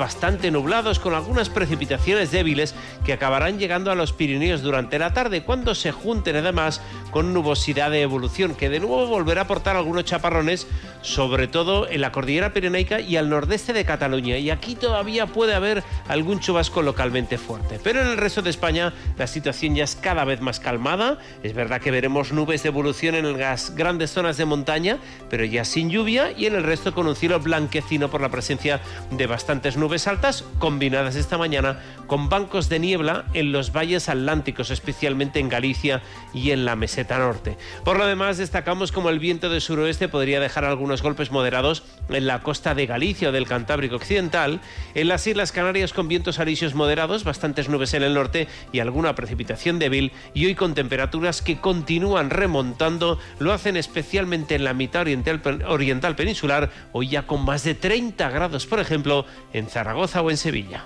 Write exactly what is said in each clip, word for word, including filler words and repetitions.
bastante nublados con algunas precipitaciones débiles que acabarán llegando a los Pirineos durante la tarde, cuando se junten además con nubosidad de evolución, que de nuevo volverá a aportar algunos chaparrones, sobre todo en la cordillera pirenaica y al nordeste de Cataluña, y aquí todavía puede haber algún chubasco localmente fuerte. Pero en el resto de España la situación ya es cada vez más calmada. Es verdad que veremos nubes de evolución en las grandes zonas de montaña, pero ya sin lluvia, y en el resto con un cielo blanquecino por la presencia de bastantes nubes altas, combinadas esta mañana con bancos de niebla en los valles atlánticos, especialmente en Galicia y en la meseta norte. Por lo demás, destacamos como el viento de suroeste podría dejar algunos golpes moderados en la costa de Galicia o del Cantábrico occidental, en las Islas Canarias con vientos alisios moderados, bastantes nubes en el norte y alguna precipitación débil, y hoy con temperaturas que continúan remontando, lo hacen especialmente en la mitad oriental, oriental peninsular, hoy ya con más de treinta grados, por ejemplo, en Zaragoza o en Sevilla.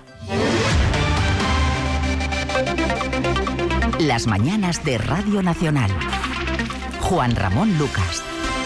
Las mañanas de Radio Nacional. Juan Ramón Lucas.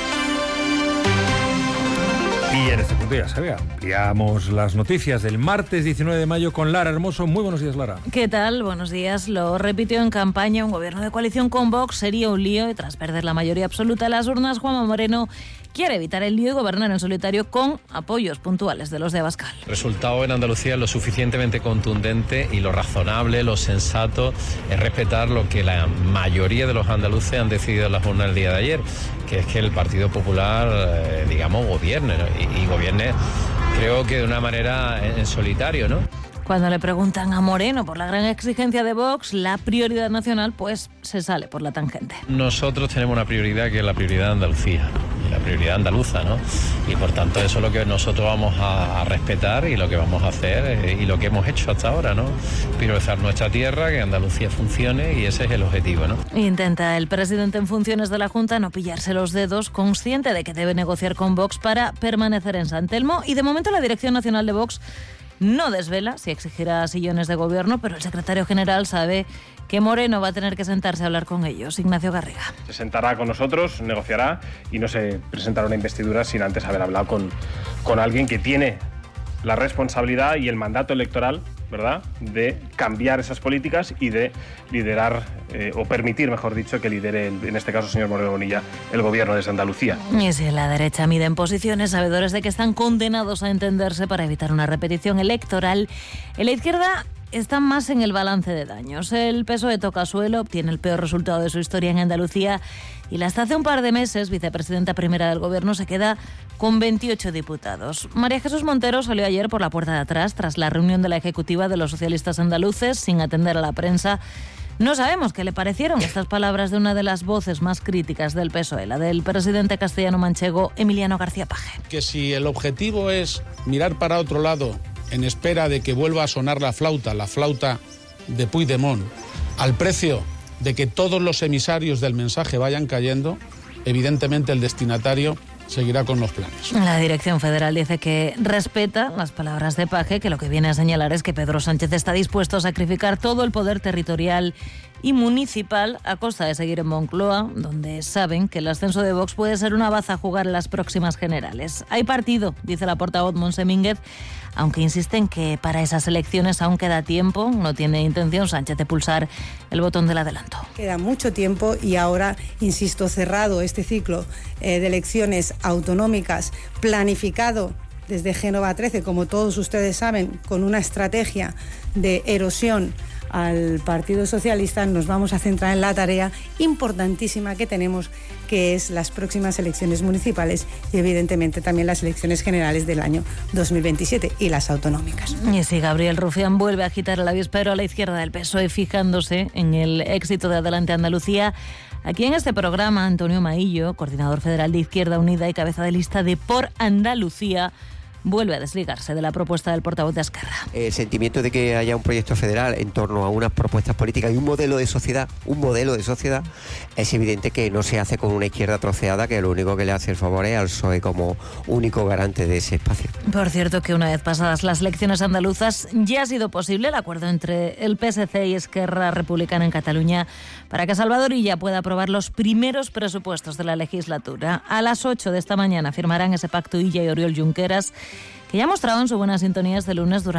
Y en este punto ya sabe, ampliamos las noticias del martes diecinueve de mayo con Lara Hermoso. Muy buenos días, Lara. ¿Qué tal? Buenos días. Lo repitió en campaña: un gobierno de coalición con Vox sería un lío, y tras perder la mayoría absoluta en las urnas, Juanma Moreno quiere evitar el lío y gobernar en solitario con apoyos puntuales de los de Abascal. El resultado en Andalucía es lo suficientemente contundente, y lo razonable, lo sensato es respetar lo que la mayoría de los andaluces han decidido en las urnas el día de ayer, que es que el Partido Popular, eh, digamos, gobierne, ¿no? y, y gobierne, creo que de una manera en, en solitario, ¿no? Cuando le preguntan a Moreno por la gran exigencia de Vox, la prioridad nacional, pues se sale por la tangente. Nosotros tenemos una prioridad que es la prioridad de Andalucía, la prioridad andaluza, ¿no? Y por tanto eso es lo que nosotros vamos a, a respetar, y lo que vamos a hacer eh, y lo que hemos hecho hasta ahora, ¿no? Priorizar nuestra tierra, que Andalucía funcione, y ese es el objetivo, ¿no? Intenta el presidente en funciones de la Junta no pillarse los dedos, consciente de que debe negociar con Vox para permanecer en San Telmo, y de momento la Dirección Nacional de Vox no desvela si exigirá sillones de gobierno, pero el secretario general sabe que Moreno va a tener que sentarse a hablar con ellos. Ignacio Garriga. Se sentará con nosotros, negociará, y no se presentará una investidura sin antes haber hablado con, con alguien que tiene la responsabilidad y el mandato electoral, ¿verdad?, de cambiar esas políticas y de liderar, eh, o permitir, mejor dicho, que lidere, el, en este caso, el señor Moreno Bonilla, el gobierno de Andalucía. Y si la derecha mide en posiciones, sabedores de que están condenados a entenderse para evitar una repetición electoral, en la izquierda están más en el balance de daños. El P S O E toca suelo, obtiene el peor resultado de su historia en Andalucía, y la hasta hace un par de meses vicepresidenta primera del gobierno se queda con veintiocho diputados. María Jesús Montero salió ayer por la puerta de atrás tras la reunión de la ejecutiva de los socialistas andaluces, sin atender a la prensa. No sabemos qué le parecieron estas palabras de una de las voces más críticas del P S O E, la del presidente castellano-manchego Emiliano García Paje. Que si el objetivo es mirar para otro lado en espera de que vuelva a sonar la flauta, la flauta de Puigdemont, al precio de que todos los emisarios del mensaje vayan cayendo, evidentemente el destinatario seguirá con los planes. La Dirección Federal dice que respeta las palabras de Paje, que lo que viene a señalar es que Pedro Sánchez está dispuesto a sacrificar todo el poder territorial y municipal a costa de seguir en Moncloa, donde saben que el ascenso de Vox puede ser una baza a jugar en las próximas generales. Hay partido, dice la portavoz Montse Mínguez, aunque insisten que para esas elecciones aún queda tiempo. No tiene intención Sánchez de pulsar el botón del adelanto. Queda mucho tiempo, y ahora, insisto, cerrado este ciclo eh, de elecciones autonómicas, planificado desde Génova trece, como todos ustedes saben, con una estrategia de erosión al Partido Socialista, nos vamos a centrar en la tarea importantísima que tenemos, que es las próximas elecciones municipales y evidentemente también las elecciones generales del año dos mil veintisiete y las autonómicas. Y si Gabriel Rufián vuelve a agitar el avispero a la izquierda del P S O E, fijándose en el éxito de Adelante Andalucía, aquí en este programa Antonio Maillo, coordinador federal de Izquierda Unida y cabeza de lista de Por Andalucía, vuelve a desligarse de la propuesta del portavoz de Esquerra. El sentimiento de que haya un proyecto federal en torno a unas propuestas políticas y un modelo de sociedad, un modelo de sociedad, es evidente que no se hace con una izquierda troceada, que lo único que le hace el favor es al P S O E como único garante de ese espacio. Por cierto, que una vez pasadas las elecciones andaluzas, ya ha sido posible el acuerdo entre el P S C y Esquerra Republicana en Cataluña para que Salvador Illa pueda aprobar los primeros presupuestos de la legislatura. A las ocho de esta mañana firmarán ese pacto Illa y Oriol Junqueras, que ya mostraban su buena sintonía este lunes durante